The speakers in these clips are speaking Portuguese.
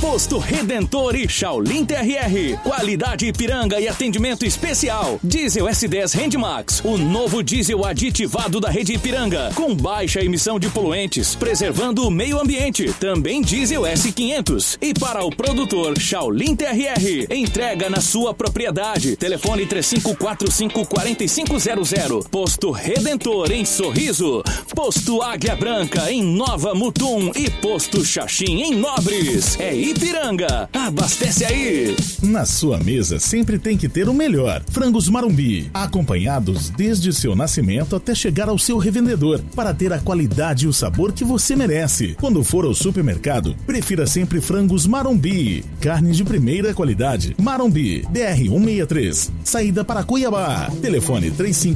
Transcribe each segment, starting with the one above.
Posto Redentor e Shaolin TRR. Qualidade Ipiranga e atendimento especial. Diesel S10 Handmax, o novo diesel aditivado da rede Ipiranga, com baixa emissão de poluentes, preservando o meio ambiente. Também diesel S500. E para o produtor Shaolin TRR, entrega na sua propriedade. Telefone 3545-4500. Posto Redentor em Sorriso. Posto Águia Branca em Nova Mutum e Posto Xaxim em Nobres. É Ipiranga. Abastece aí. Na sua mesa sempre tem que ter o melhor. Frangos Marumbi, acompanhados desde seu nascimento até chegar ao seu revendedor, para ter a qualidade e o sabor que você merece. Quando for ao supermercado, prefira sempre Frangos Marumbi. Carne de primeira qualidade. Marumbi, BR 163, saída para Cuiabá. Telefone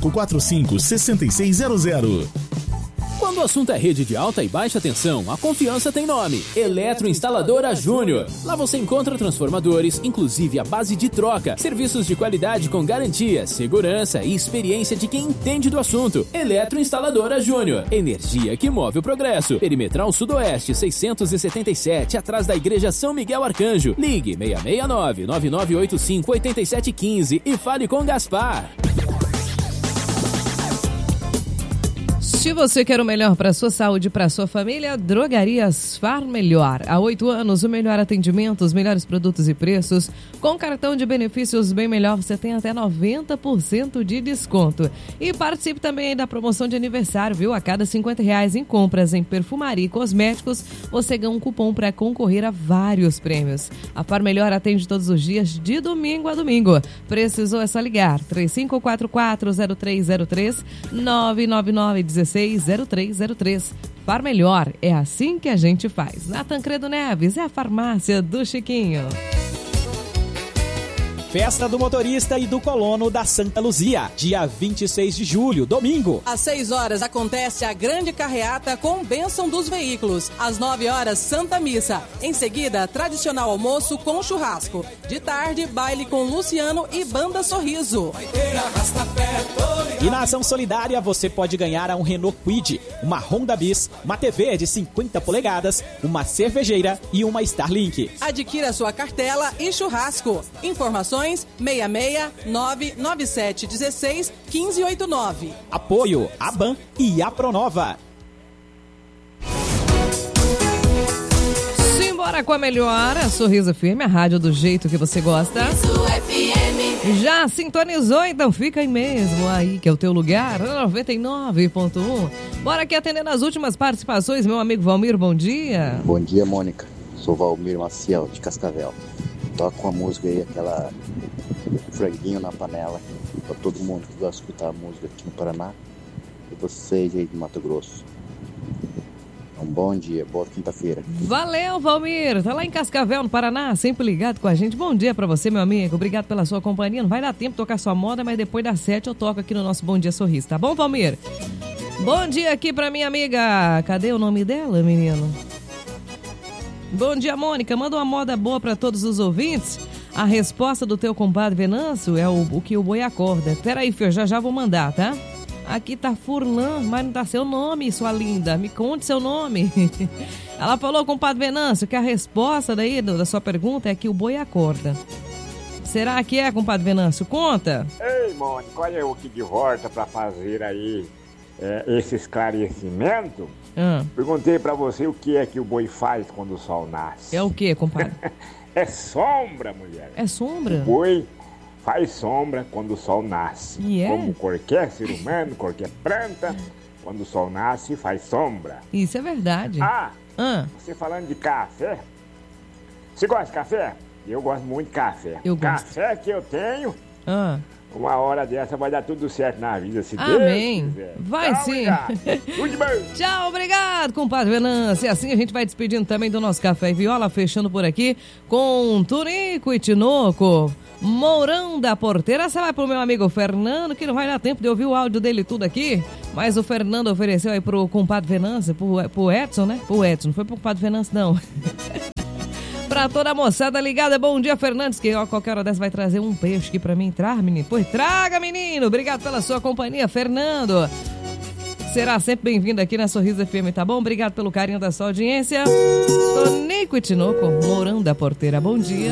3545-6600. Quando o assunto é rede de alta e baixa tensão, a confiança tem nome: Eletroinstaladora Júnior. Lá você encontra transformadores, inclusive a base de troca, serviços de qualidade com garantia, segurança e experiência de quem entende do assunto. Eletroinstaladora Júnior, energia que move o progresso. Perimetral Sudoeste 677, atrás da Igreja São Miguel Arcanjo. Ligue 669-9985-8715 e fale com Gaspar. Se você quer o melhor para a sua saúde e para a sua família, Drogarias Far Melhor. Há 8 anos, o melhor atendimento, os melhores produtos e preços. Com cartão de benefícios Bem Melhor, você tem até 90% de desconto. E participe também da promoção de aniversário, viu? A cada R$50 em compras em perfumaria e cosméticos, você ganha um cupom para concorrer a vários prêmios. A Far Melhor atende todos os dias, de domingo a domingo. Precisou é só ligar. 3544-0303, 999-16 0303. Far Melhor, é assim que a gente faz. Na Tancredo Neves, é a farmácia do Chiquinho. Festa do motorista e do colono da Santa Luzia, dia 26 de julho, domingo. Às 6 horas acontece a grande carreata com bênção dos veículos. Às 9 horas, Santa Missa. Em seguida, tradicional almoço com churrasco. De tarde, baile com Luciano e Banda Sorriso. E na ação solidária, você pode ganhar um Renault Kwid, uma Honda Bis, uma TV de 50 polegadas, uma cervejeira e uma Starlink. Adquira sua cartela e churrasco. Informações 66997161589. Apoio ABAN e a Pronova. Simbora com a melhor, a Sorriso Firme, a rádio do jeito que você gosta. Já sintonizou? Então fica aí mesmo, aí que é o teu lugar, 99.1. Bora aqui atendendo as últimas participações, meu amigo Valmir, bom dia. Bom dia, Mônica. Sou Valmir Maciel, de Cascavel. Toca uma música aí, aquela franguinho na panela, pra todo mundo que gosta de escutar a música aqui no Paraná e vocês aí de Mato Grosso. Um bom dia, boa quinta-feira. Valeu, Valmir, tá lá em Cascavel, no Paraná, sempre ligado com a gente. Bom dia pra você, meu amigo, obrigado pela sua companhia. Não vai dar tempo de tocar sua moda, mas depois das 7 eu toco aqui no nosso Bom Dia Sorriso, tá bom, Valmir? Bom dia aqui pra minha amiga, cadê o nome dela, menino? Bom dia, Mônica. Manda uma moda boa para todos os ouvintes. A resposta do teu compadre Venâncio é o que o boi acorda. Peraí, filho, já vou mandar, tá? Aqui tá Furlan, mas não tá seu nome, sua linda. Me conte seu nome. Ela falou, compadre Venâncio, que a resposta daí da sua pergunta é que o boi acorda. Será que é, compadre Venâncio? Conta. Ei, Mônica, olha eu aqui de volta para fazer aí esse esclarecimento. Perguntei pra você o que é que o boi faz quando o sol nasce. É o que, compadre? É sombra, mulher. É sombra? O boi faz sombra quando o sol nasce. Como qualquer ser humano, qualquer planta, quando o sol nasce, faz sombra. Isso é verdade. Você falando de café. Você gosta de café? Eu gosto muito de café. Eu gosto. Café que eu tenho... Uma hora dessa vai dar tudo certo na vida, se Amém. Deus quiser. Vai Tchau, sim. Tudo bem. Tchau, obrigado, compadre Venâncio. E assim a gente vai despedindo também do nosso Café e Viola, fechando por aqui com Tunico e Tinoco, Mourão da Porteira. Você vai pro meu amigo Fernando, que não vai dar tempo de ouvir o áudio dele tudo aqui, mas o Fernando ofereceu aí pro compadre Venâncio, pro Edson, né? Pro Edson, não foi pro compadre Venâncio, não. Pra toda a moçada ligada, bom dia, Fernandes, que ó, qualquer hora dessa vai trazer um peixe aqui pra mim. Menino? Pois traga, menino. Obrigado pela sua companhia, Fernando. será sempre bem-vindo aqui na Sorriso FM, tá bom? Obrigado pelo carinho da sua audiência. Tonico e Tinoco, Mourão da Porteira, bom dia.